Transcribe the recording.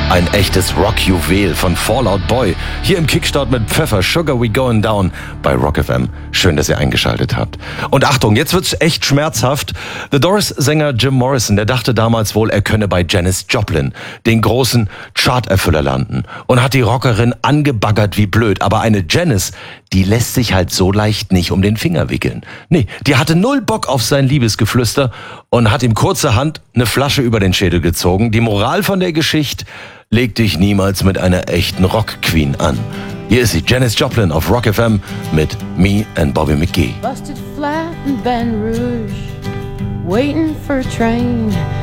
Ein echtes Rock-Juwel von Fall Out Boy. Hier im Kickstart mit Pfeffer, Sugar We Going Down bei Rock FM. Schön, dass ihr eingeschaltet habt. Und Achtung, jetzt wird's echt schmerzhaft. The Doors-Sänger Jim Morrison, der dachte damals wohl, er könne bei Janis Joplin, den großen Charterfüller, landen. Und hat die Rockerin angebaggert wie blöd. Aber eine Janis, die lässt sich halt so leicht nicht um den Finger wickeln. Nee, die hatte null Bock auf sein Liebesgeflüster und hat ihm kurzerhand eine Flasche über den Schädel gezogen. Die Moral von der Geschichte: leg dich niemals mit einer echten Rock-Queen an. Hier ist sie, Janis Joplin auf Rock FM mit Me and Bobby McGee. Busted flat in Baton Rouge, waiting for a train.